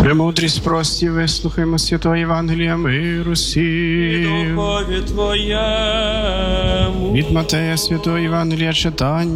Премудрість прості, вислухаймо святого Євангелія миру всім. Духові Твоєму. Від Матея святого Євангелія читання.